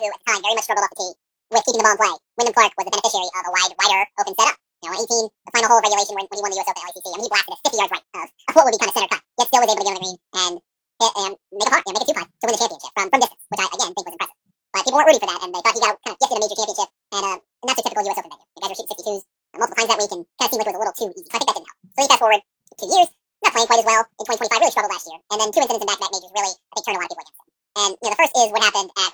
who at the time very much struggled off the tee with keeping the ball in play. Wyndham Clark was the beneficiary of a wider open setup. 18, the final hole of regulation when he won the US Open at LACC. I mean, he blasted it 50 yards right of what would be kind of center cut. Yet still was able to get on the green and hit and make a make a two putt to win the championship from distance, which I again think was impressive. But people weren't rooting for that, and they thought he got kind of gifted a major championship and not so typical US Open venue. The guys were shooting 62s multiple times that week and kind of seemed like it was a little too easy. So I think that didn't help. So you fast forward 2 years, not playing quite as well in 2025. Really struggled last year, and then 2 incidents in back-to-back majors really I think turned a lot of people against him. And the first is what happened at